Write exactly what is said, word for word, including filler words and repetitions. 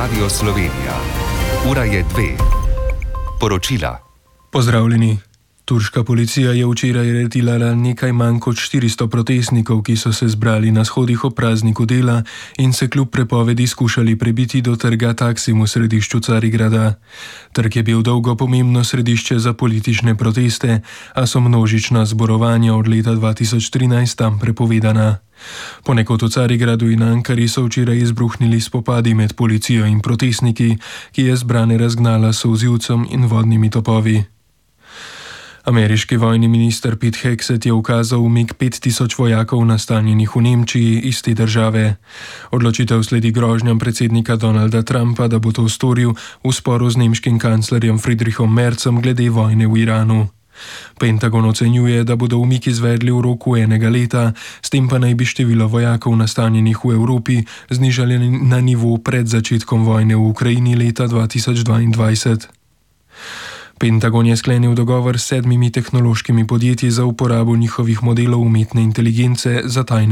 Radio Slovenija. Ura je dve. Poročila. Pozdravljeni. Turška policija je včeraj aretirala nekaj manj kot štiristo protestnikov, ki so se zbrali na shodih ob prazniku dela in se kljub prepovedi skušali prebiti do trga Taksim v središču Carigrada. Trg je bil dolgo pomembno središče za politične proteste, a so množična zborovanja od leta dva tisoč trinajst tam prepovedana. Ponekod v Carigradu in Ankari so včeraj izbruhnili spopadi med policijo in protestniki, ki je zbrane razgnala s solzivcem in vodnimi topovi. Ameriški vojni minister Pete Hegseth je ukazal umik pet tisoč vojakov nastanjenih v Nemčiji iz te države. Odločitev sledi grožnjam predsednika Donalda Trumpa, da bo to storil v sporu z nemškim kanclerjem Friedrichom Merzem glede vojne v Iranu. Pentagon ocenjuje, da bodo umik izvedli v roku enega leta, s tem pa naj bi število vojakov nastanjenih v Evropi znižali na nivo pred začetkom vojne v Ukrajini leta dva tisoč dvaindvajset. Pentagon je sklenil dogovor s sedmimi tehnološkimi podjetji za uporabo njihovih modelov umetne inteligence za tajne